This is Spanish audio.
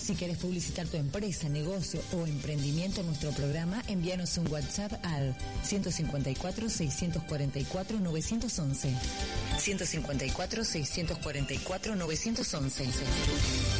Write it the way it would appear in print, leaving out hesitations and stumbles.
Si quieres publicitar tu empresa, negocio o emprendimiento en nuestro programa, envíanos un WhatsApp al 154-644-911. 154-644-911.